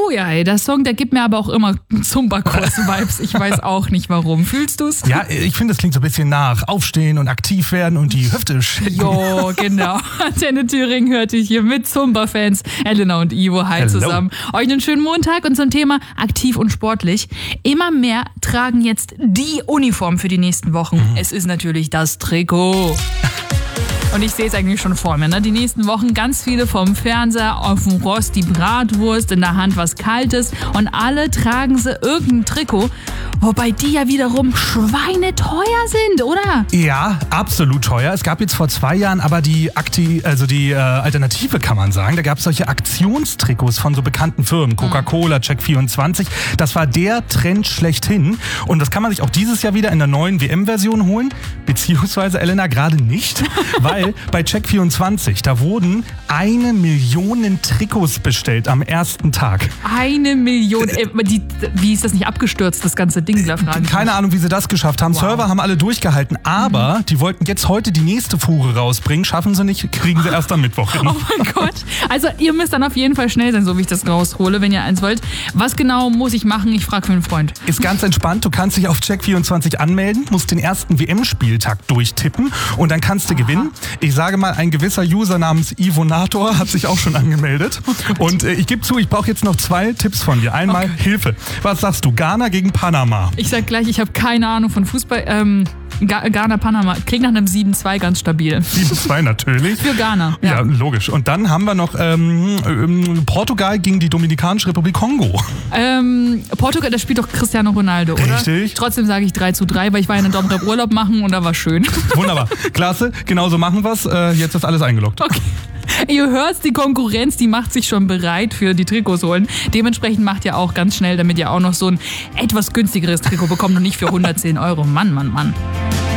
Oh ja, ey, der Song, der gibt mir aber auch immer Zumba-Kurs-Vibes. Ich weiß auch nicht warum. Fühlst du's? Ja, ich finde, das klingt so ein bisschen nach Aufstehen und aktiv werden und die Hüfte schicken. Jo, genau. Antenne Thüringen hört dich hier mit Zumba-Fans Elena und Ivo. Hi zusammen. Euch einen schönen Montag und zum Thema aktiv und sportlich. Immer mehr tragen jetzt die Uniform für die nächsten Wochen. Es ist natürlich das Trikot. Und ich sehe es eigentlich schon vor mir, ne? Die nächsten Wochen ganz viele vom Fernseher, auf dem Rost die Bratwurst, in der Hand was Kaltes und alle tragen sie irgendein Trikot, wobei die ja wiederum schweineteuer sind, oder? Ja, absolut teuer. Es gab jetzt vor 2 Jahren aber die Alternative, kann man sagen. Da gab es solche Aktionstrikots von so bekannten Firmen, Coca-Cola, Check24. Das war der Trend schlechthin und das kann man sich auch dieses Jahr wieder in der neuen WM-Version holen, beziehungsweise Elena gerade nicht, weil bei Check24, da wurden 1 Million Trikots bestellt am ersten Tag. 1 Million. Wie ist das nicht abgestürzt, das ganze Ding? Keine Ahnung, wie sie das geschafft haben. Wow. Server haben alle durchgehalten, aber die wollten jetzt heute die nächste Fuhre rausbringen. Schaffen sie nicht, kriegen sie erst am Mittwoch hin. Oh mein Gott. Also ihr müsst dann auf jeden Fall schnell sein, so wie ich das raushole, wenn ihr eins wollt. Was genau muss ich machen? Ich frage für einen Freund. Ist ganz entspannt. Du kannst dich auf Check24 anmelden, musst den ersten WM-Spieltag durchtippen und dann kannst du gewinnen. Ich sage mal, ein gewisser User namens Ivonator hat sich auch schon angemeldet. Und ich gebe zu, ich brauche jetzt noch 2 Tipps von dir. Einmal Hilfe. Was sagst du? Ghana gegen Panama. Ich sag gleich, ich habe keine Ahnung von Fußball. Ghana, Panama. Klingt nach einem 7-2 ganz stabil. 7-2 natürlich. Für Ghana. Ja, logisch. Und dann haben wir noch Portugal gegen die Dominikanische Republik Kongo. Portugal, da spielt doch Cristiano Ronaldo, oder? Richtig. Trotzdem sage ich 3-3, weil ich war in einem Urlaub machen und da war schön. Wunderbar. Klasse. Genauso machen wir's. Jetzt ist alles eingeloggt. Okay. Ihr hört, die Konkurrenz, die macht sich schon bereit für die Trikots holen. Dementsprechend macht ihr auch ganz schnell, damit ihr auch noch so ein etwas günstigeres Trikot bekommt und nicht für 110 €. Mann, Mann, Mann.